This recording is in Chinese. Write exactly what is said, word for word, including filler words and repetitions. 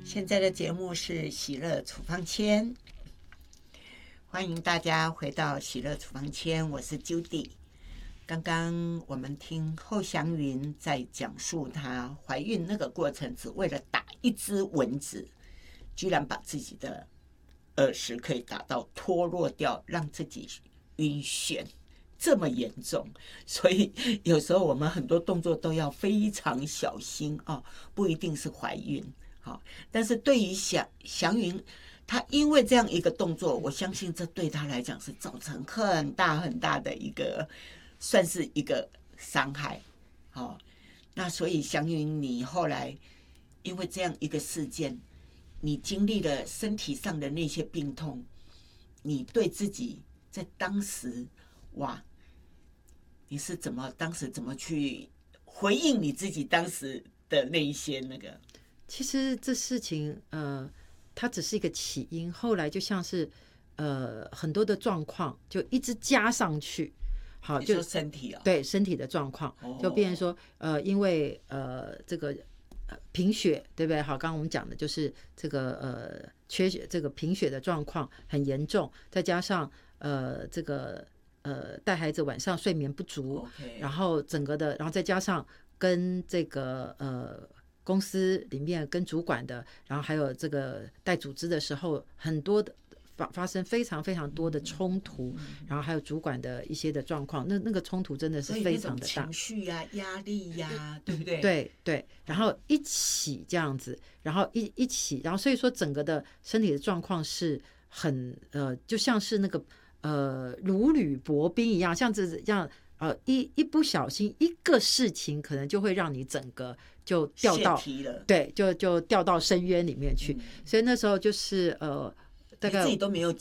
现在的节目是喜乐处方签，欢迎大家回到喜乐处方签，我是 Judy。刚刚我们听后祥云在讲述她怀孕那个过程，只为了打一只蚊子，居然把自己的耳石可以打到脱落掉，让自己晕眩，这么严重。所以有时候我们很多动作都要非常小心啊，不一定是怀孕。好，但是对于祥祥云，他因为这样一个动作，我相信这对他来讲是造成很大很大的一个，算是一个伤害。好，那所以祥云，你后来因为这样一个事件，你经历了身体上的那些病痛，你对自己在当时，哇，你是怎么当时怎么去回应你自己当时的那一些那个？ 其实这事情，呃，它只是一个起因，后来就像是，呃，很多的状况就一直加上去，好，就身体啊、哦， 对身体的状况，就变成说，呃，因为呃这个呃贫血，对不对？好，刚刚我们讲的就是这个呃缺血，这个贫血的状况很严重，再加上呃这个呃带孩子晚上睡眠不足， okay. 然后整个的，然后再加上跟这个呃。公司里面跟主管的，然后还有这个带组织的时候，很多的发发生非常非常多的冲突，然后还有主管的一些的状况，那那个冲突真的是非常的大， 情绪呀、啊、压力呀、啊，对不对？ 对对，然后一起这样子，然后一一起，然后所以说整个的身体的状况是很呃，就像是那个呃如履薄冰一样，像这样。呃，一一不小心，一个事情可能就会让你整个就掉到，对，就就掉到深渊里面去。嗯、所以那时候就是呃，大概你自己都没有